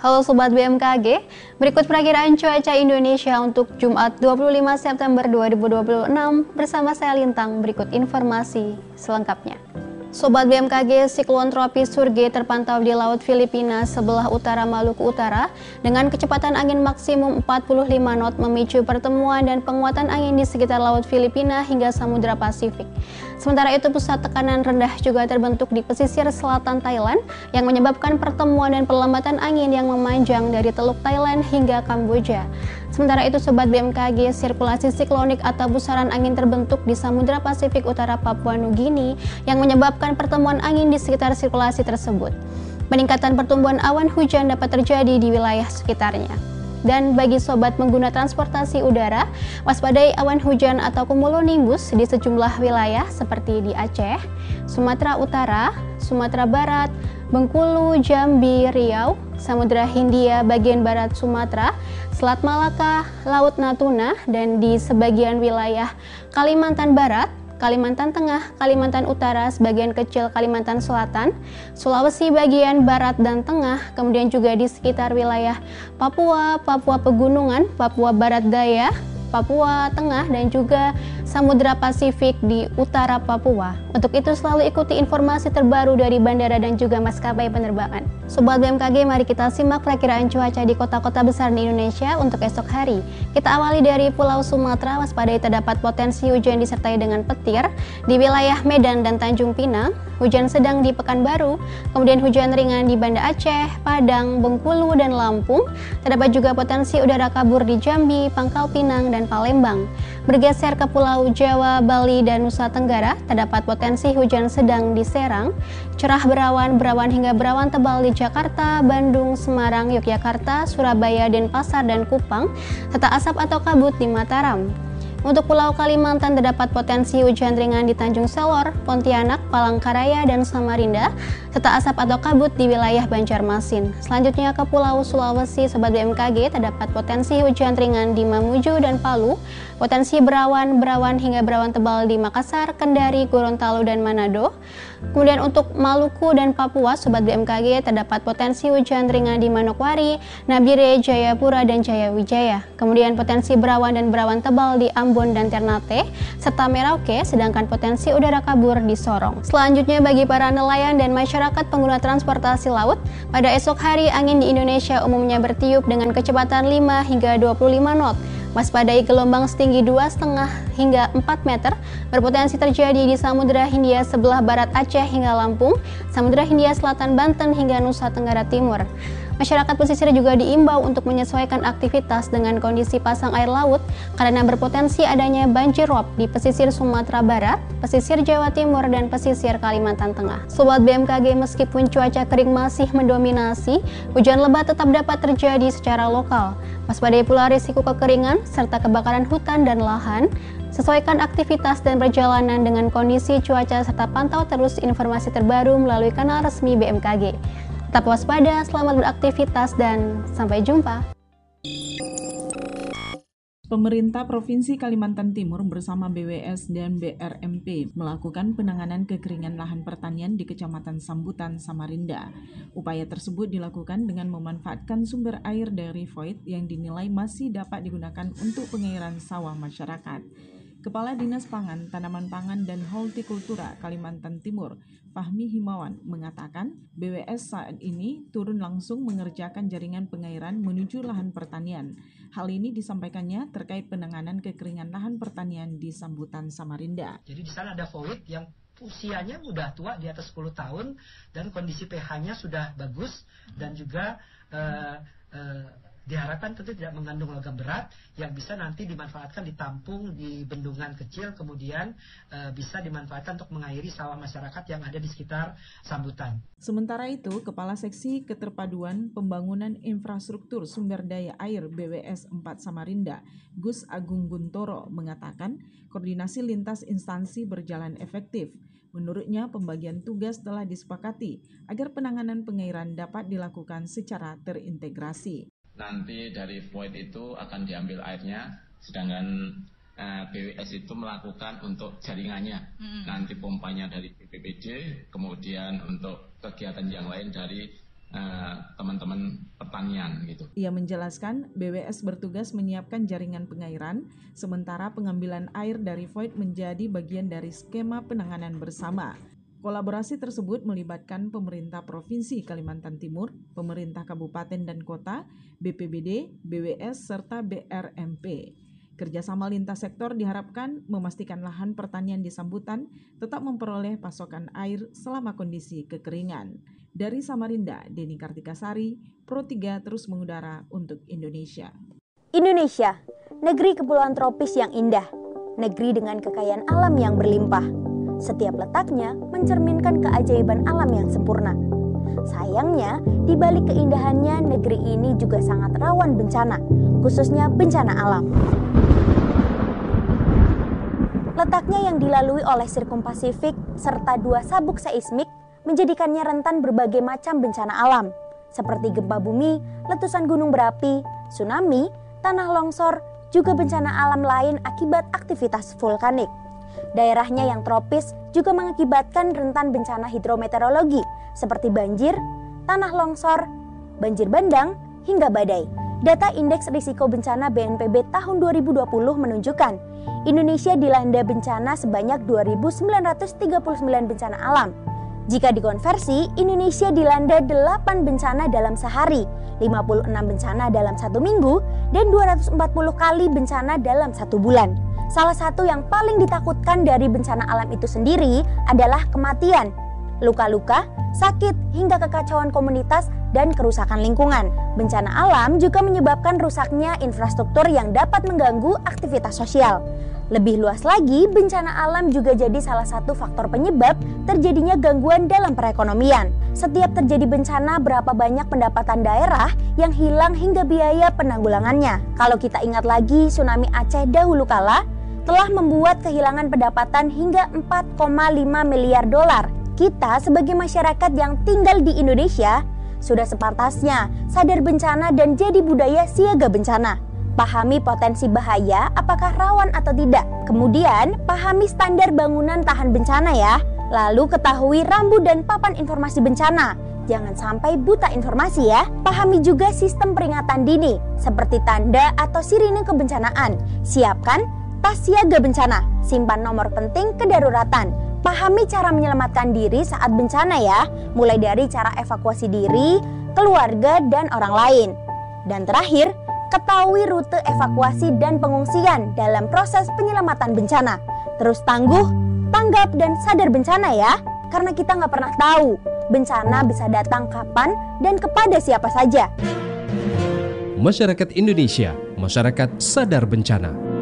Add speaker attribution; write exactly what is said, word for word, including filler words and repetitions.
Speaker 1: Halo Sobat B M K G, berikut perakiraan cuaca Indonesia untuk Jumat dua puluh lima September dua ribu dua puluh enam bersama saya Lintang. Berikut informasi selengkapnya. Sobat B M K G, siklon tropis Surge terpantau di Laut Filipina sebelah utara Maluku Utara dengan kecepatan angin maksimum empat puluh lima knot memicu pertemuan dan penguatan angin di sekitar Laut Filipina hingga Samudra Pasifik. Sementara itu, pusat tekanan rendah juga terbentuk di pesisir selatan Thailand yang menyebabkan pertemuan dan perlambatan angin yang memanjang dari Teluk Thailand hingga Kamboja. Sementara itu, Sobat B M K G, sirkulasi siklonik atau pusaran angin terbentuk di Samudra Pasifik Utara Papua Nugini yang menyebabkan pertemuan angin di sekitar sirkulasi tersebut. Peningkatan pertumbuhan awan hujan dapat terjadi di wilayah sekitarnya. Dan bagi sobat pengguna transportasi udara, waspadai awan hujan atau cumulonimbus di sejumlah wilayah seperti di Aceh, Sumatera Utara, Sumatera Barat, Bengkulu, Jambi, Riau, Samudra Hindia bagian barat Sumatera, Selat Malaka, Laut Natuna, dan di sebagian wilayah Kalimantan Barat, Kalimantan Tengah, Kalimantan Utara, sebagian kecil Kalimantan Selatan, Sulawesi bagian barat dan tengah, kemudian juga di sekitar wilayah Papua, Papua Pegunungan, Papua Barat Daya, Papua Tengah, dan juga Samudra Pasifik di utara Papua. Untuk itu selalu ikuti informasi terbaru dari bandara dan juga maskapai penerbangan. Sobat B M K G, mari kita simak perakiraan cuaca di kota-kota besar di Indonesia untuk esok hari. Kita awali dari Pulau Sumatera, waspadai terdapat potensi hujan disertai dengan petir di wilayah Medan dan Tanjung Pinang, hujan sedang di Pekanbaru, kemudian hujan ringan di Banda Aceh, Padang, Bengkulu, dan Lampung. Terdapat juga potensi udara kabur di Jambi, Pangkal Pinang, dan Palembang. Bergeser ke Pulau Jawa, Bali, dan Nusa Tenggara, terdapat potensi hujan sedang di Serang, cerah berawan, berawan hingga berawan tebal di Jakarta, Bandung, Semarang, Yogyakarta, Surabaya, Denpasar, dan Kupang, serta asap atau kabut di Mataram. Untuk Pulau Kalimantan terdapat potensi hujan ringan di Tanjung Selor, Pontianak, Palangkaraya, dan Samarinda, serta asap atau kabut di wilayah Banjarmasin. Selanjutnya ke Pulau Sulawesi, Sobat B M K G, terdapat potensi hujan ringan di Mamuju dan Palu, potensi berawan, berawan hingga berawan tebal di Makassar, Kendari, Gorontalo, dan Manado. Kemudian untuk Maluku dan Papua, Sobat B M K G, terdapat potensi hujan ringan di Manokwari, Nabire, Jayapura, dan Jayawijaya. Kemudian potensi berawan dan berawan tebal di Ambon dan Ternate, serta Merauke, sedangkan potensi udara kabur di Sorong. Selanjutnya bagi para nelayan dan masyarakat pengguna transportasi laut, pada esok hari angin di Indonesia umumnya bertiup dengan kecepatan lima hingga dua puluh lima knot. Waspadai gelombang setinggi dua koma lima hingga empat meter berpotensi terjadi di Samudra Hindia sebelah barat Aceh hingga Lampung, Samudra Hindia Selatan Banten hingga Nusa Tenggara Timur. Masyarakat pesisir juga diimbau untuk menyesuaikan aktivitas dengan kondisi pasang air laut karena berpotensi adanya banjir rob di pesisir Sumatera Barat, pesisir Jawa Timur, dan pesisir Kalimantan Tengah. Sobat B M K G, meskipun cuaca kering masih mendominasi, hujan lebat tetap dapat terjadi secara lokal. Waspadai pula risiko kekeringan serta kebakaran hutan dan lahan. Sesuaikan aktivitas dan perjalanan dengan kondisi cuaca serta pantau terus informasi terbaru melalui kanal resmi B M K G. Tetap waspada, selamat beraktivitas, dan sampai jumpa.
Speaker 2: Pemerintah Provinsi Kalimantan Timur bersama B W S dan B R M P melakukan penanganan kekeringan lahan pertanian di Kecamatan Sambutan, Samarinda. Upaya tersebut dilakukan dengan memanfaatkan sumber air dari void yang dinilai masih dapat digunakan untuk pengairan sawah masyarakat. Kepala Dinas Pangan, Tanaman Pangan, dan Hortikultura Kalimantan Timur, Fahmi Himawan, mengatakan B W S saat ini turun langsung mengerjakan jaringan pengairan menuju lahan pertanian. Hal ini disampaikannya terkait penanganan kekeringan lahan pertanian di Sambutan, Samarinda.
Speaker 3: Jadi di sana ada void yang usianya udah tua, di atas sepuluh tahun, dan kondisi pH-nya sudah bagus, dan juga uh, uh, diharapkan tentu tidak mengandung logam berat yang bisa nanti dimanfaatkan ditampung di bendungan kecil, kemudian e, bisa dimanfaatkan untuk mengairi sawah masyarakat yang ada di sekitar Sambutan.
Speaker 2: Sementara itu, Kepala Seksi Keterpaduan Pembangunan Infrastruktur Sumber Daya Air B W S empat Samarinda, Gus Agung Guntoro, mengatakan koordinasi lintas instansi berjalan efektif. Menurutnya, pembagian tugas telah disepakati agar penanganan pengairan dapat dilakukan secara terintegrasi.
Speaker 4: Nanti dari void itu akan diambil airnya, sedangkan uh, B W S itu melakukan untuk jaringannya. Hmm. Nanti pompanya dari B P P D, kemudian untuk kegiatan yang lain dari uh, teman-teman pertanian gitu.
Speaker 2: Ia menjelaskan B W S bertugas menyiapkan jaringan pengairan, sementara pengambilan air dari void menjadi bagian dari skema penanganan bersama. Kolaborasi tersebut melibatkan pemerintah Provinsi Kalimantan Timur, pemerintah kabupaten dan kota, B P B D, B W S, serta B R M P. Kerjasama lintas sektor diharapkan memastikan lahan pertanian di Sambutan tetap memperoleh pasokan air selama kondisi kekeringan. Dari Samarinda, Deni Kartikasari, Pro tiga terus mengudara untuk Indonesia.
Speaker 5: Indonesia, negeri kepulauan tropis yang indah, negeri dengan kekayaan alam yang berlimpah. Setiap letaknya mencerminkan keajaiban alam yang sempurna. Sayangnya, di balik keindahannya, negeri ini juga sangat rawan bencana, khususnya bencana alam. Letaknya yang dilalui oleh Sirkum Pasifik serta dua sabuk seismik menjadikannya rentan berbagai macam bencana alam, seperti gempa bumi, letusan gunung berapi, tsunami, tanah longsor, juga bencana alam lain akibat aktivitas vulkanik. Daerahnya yang tropis juga mengakibatkan rentan bencana hidrometeorologi seperti banjir, tanah longsor, banjir bandang, hingga badai. Data Indeks Risiko Bencana B N P B tahun dua ribu dua puluh menunjukkan Indonesia dilanda bencana sebanyak dua ribu sembilan ratus tiga puluh sembilan bencana alam. Jika dikonversi, Indonesia dilanda delapan bencana dalam sehari, lima puluh enam bencana dalam satu minggu, dan dua ratus empat puluh kali bencana dalam satu bulan. Salah satu yang paling ditakutkan dari bencana alam itu sendiri adalah kematian, luka-luka, sakit, hingga kekacauan komunitas dan kerusakan lingkungan. Bencana alam juga menyebabkan rusaknya infrastruktur yang dapat mengganggu aktivitas sosial. Lebih luas lagi, bencana alam juga jadi salah satu faktor penyebab terjadinya gangguan dalam perekonomian. Setiap terjadi bencana, berapa banyak pendapatan daerah yang hilang hingga biaya penanggulangannya. Kalau kita ingat lagi, tsunami Aceh dahulu kala telah membuat kehilangan pendapatan hingga empat koma lima miliar dolar. Kita sebagai masyarakat yang tinggal di Indonesia sudah sepantasnya sadar bencana dan jadi budaya siaga bencana. Pahami potensi bahaya, apakah rawan atau tidak. Kemudian, pahami standar bangunan tahan bencana ya. Lalu ketahui rambu dan papan informasi bencana. Jangan sampai buta informasi ya. Pahami juga sistem peringatan dini, seperti tanda atau sirine kebencanaan. Siapkan tas siaga bencana, simpan nomor penting kedaruratan. Pahami cara menyelamatkan diri saat bencana ya, mulai dari cara evakuasi diri, keluarga, dan orang lain. Dan terakhir, ketahui rute evakuasi dan pengungsian dalam proses penyelamatan bencana. Terus tangguh, tanggap, dan sadar bencana ya, karena kita nggak pernah tahu bencana bisa datang kapan dan kepada siapa saja.
Speaker 6: Masyarakat Indonesia, masyarakat sadar bencana.